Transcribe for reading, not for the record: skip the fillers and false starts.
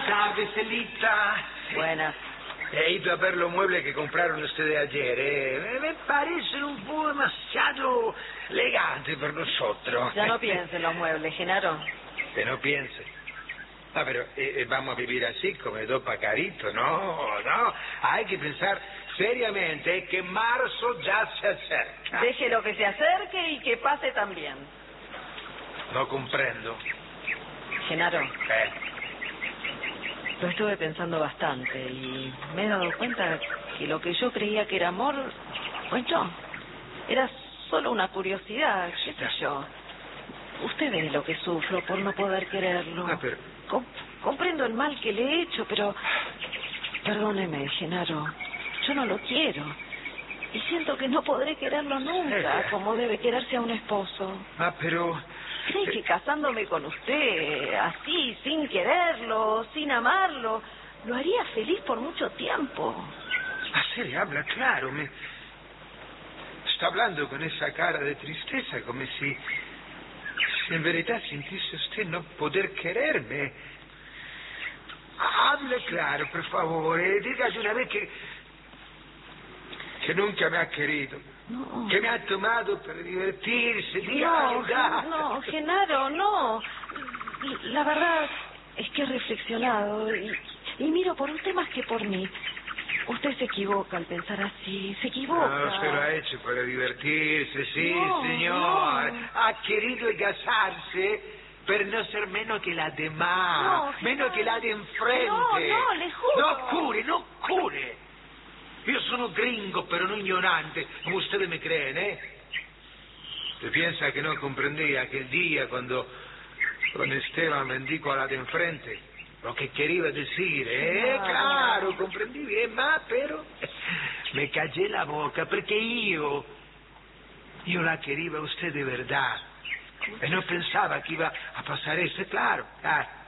tardes, Elita. Buenas. He ido a ver los muebles que compraron ustedes ayer. Me parecen un poco demasiado elegantes para nosotros. Ya no piense en los muebles, Genaro. Que no piense. Ah, pero vamos a vivir así, como dos pacaritos. No. Hay que pensar seriamente que marzo ya se acerca. Déjelo que se acerque y que pase también. No comprendo. Genaro, lo estuve pensando bastante y me he dado cuenta que lo que yo creía que era amor, pues no, era solo una curiosidad, qué sé yo. Usted ve lo que sufro por no poder quererlo. Ah, pero... Comprendo el mal que le he hecho, pero... Perdóneme, Genaro, yo no lo quiero. Y siento que no podré quererlo nunca, como debe quererse a un esposo. Ah, pero... ¿Cree que casándome con usted, así, sin quererlo, sin amarlo, lo haría feliz por mucho tiempo? Así le habla claro, está hablando con esa cara de tristeza, como si en verdad sintiese usted no poder quererme. Hable claro, por favor, dígase una vez que nunca me ha querido. No. Que me ha tomado para divertirse, diga la verdad. No, Genaro, no. La verdad es que he reflexionado y miro por usted más que por mí. Usted se equivoca al pensar así, se equivoca. No, se lo ha hecho para divertirse, sí, No, señor. no. Ha querido casarse, pero no ser menos que la demás, menos que la de enfrente. No, le juro. No cure. Io sono gringo, pero no ignorante, como ustedes me creen, ¿eh? ¿Usted piensa que no comprendí aquel día cuando con Esteban me indicó a la de enfrente lo que quería decir, ¿eh? Claro, comprendí bien, pero me callé la boca perché io la quería a usted de verdad. E no pensaba que iba a pasar eso, claro.